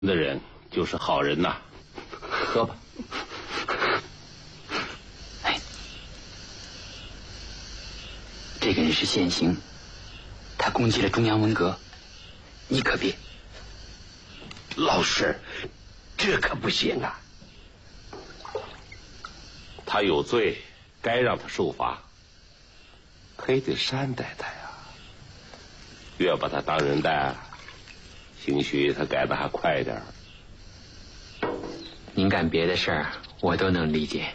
的人就是好人呐。喝吧。 哎，这个人是现行，他攻击了中央文革，你可别。 老师，这可不行啊！ 他有罪，该让他受罚，可也得善待他呀。越把他当人待，兴许他改的还快点。 您干别的事儿我都能理解，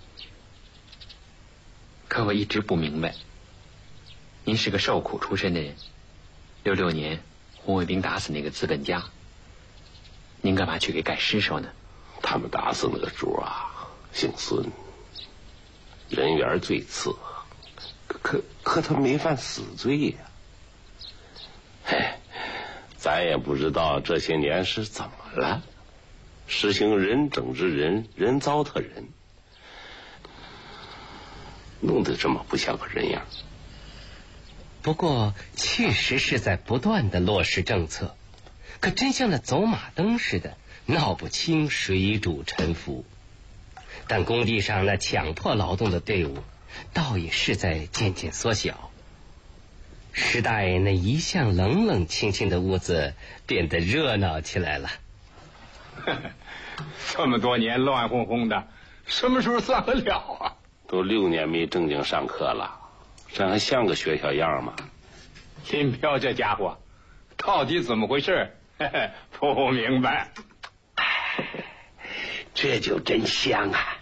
可我一直不明白，您是个受苦出身的人，66年红卫兵打死那个资本家，您干嘛去给盖尸首呢？ 他们打死那个主啊，姓孙，人缘最次，可他没犯死罪呀。嘿，咱也不知道这些年是怎么了，实行人整治人，人糟蹋人，弄得这么不像个人样。 不过确实是在不断的落实政策，可真像那走马灯似的，闹不清谁主沉浮。但工地上那强迫劳动的队伍倒也是在渐渐缩小，时代那一向冷冷清清的屋子变得热闹起来了。 这么多年乱哄哄的，什么时候算得了啊？ 都6年没正经上课了，这还像个学校样吗？ 林彪这家伙到底怎么回事？不明白。 这就真香啊！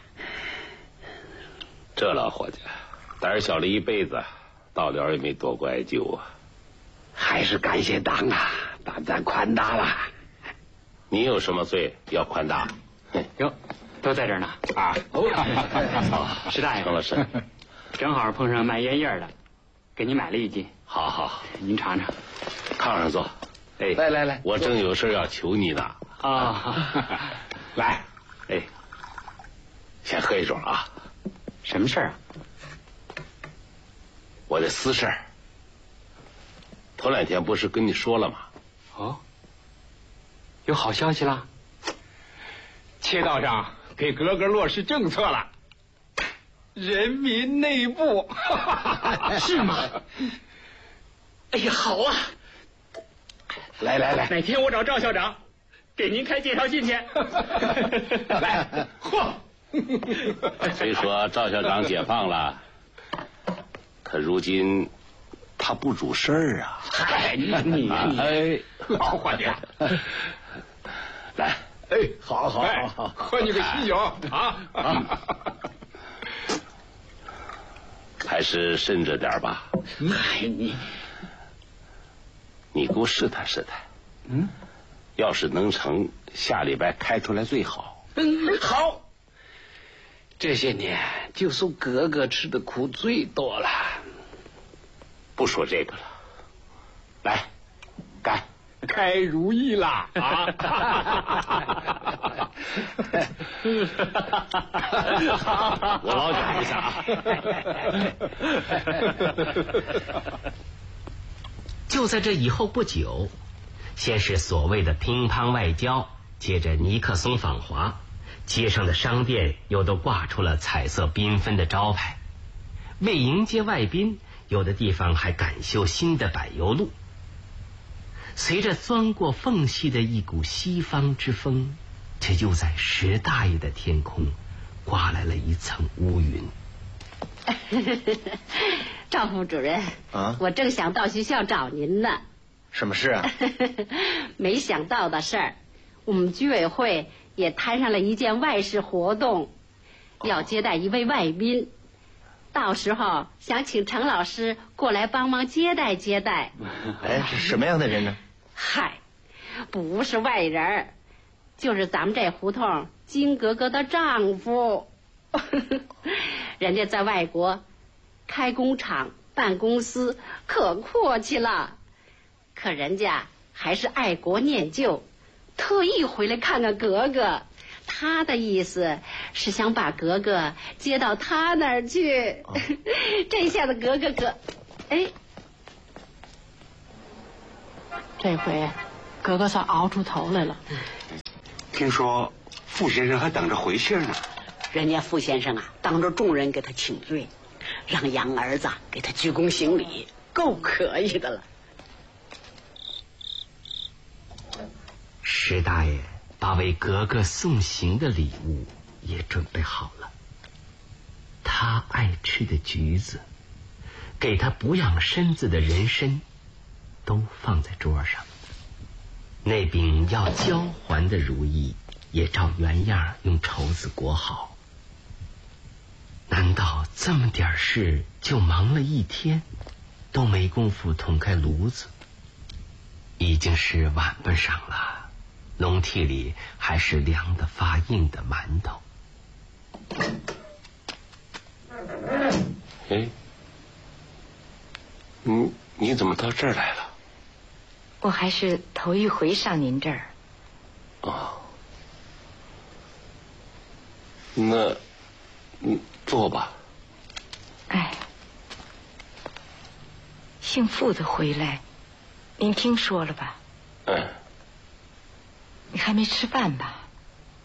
这老伙计胆小了一辈子，到了也没躲过挨救啊。 还是感谢党啊，把咱宽大了。 你有什么罪要宽大？ 哟，都在这儿呢啊！ 石大爷， 程老师， 正好碰上卖烟叶的，给您买了1斤。 好好， 您尝尝。 炕上坐。哎， 来， 我正有事要求你呢。 啊， 来，哎，先喝一盅啊。 什么事儿啊？ 我的私事儿。头2天不是跟你说了吗？ 哦，有好消息了。 街道上给格格落实政策了，人民内部。 是吗？哎呀，好啊！ 来， 哪天我找赵校长给您开介绍信去。 来，嚯！ 虽说赵校长解放了，可如今他不主事儿啊。 嗨，你哎， 老伙计， 来， 哎，好， 喝你个喜酒啊！ 还是慎着点吧。 嗨， 你给我试探试探。要是能成，下礼拜开出来最好。 好。这些年就属格格吃的苦最多了。 不说这个了，来，干！ 开如意啦啊！ 我老讲一下啊。 就在这以后不久，先是所谓的乒乓外交，接着尼克松访华，街上的商店又都挂出了彩色缤纷的招牌。为迎接外宾，有的地方还赶修新的柏油路。随着钻过缝隙的一股西方之风，却又在石大爷的天空刮来了一层乌云。 赵副主任啊，我正想到学校找您呢。 什么事啊？ 没想到的事儿，我们居委会也摊上了一件外事活动，要接待一位外宾，到时候想请程老师过来帮忙接待接待。 哎，是什么样的人呢？ 嗨，不是外人，就是咱们这胡同金格格的丈夫。人家在外国开工厂办公司可阔气了，可人家还是爱国念旧，特意回来看看格格。他的意思是想把格格接到他那儿去。这下子格格哎， 这回格格算熬出头来了。 听说傅先生还等着回信呢。 人家傅先生啊，当着众人给他请罪，让杨儿子给他鞠躬行礼，够可以的了。 石大爷把为格格送行的礼物也准备好了，他爱吃的橘子，给他补养身子的人参，都放在桌上。那饼要交还的如意也照原样用绸子裹好。难道这么点事就忙了一天，都没工夫捅开炉子？已经是晚不晌了，笼屉里还是凉得发硬的馒头。 哎，你怎么到这儿来了？ 我还是头一回上您这儿。 哦，那坐吧。 哎，姓傅的回来，您听说了吧？ 嗯。 你还没吃饭吧？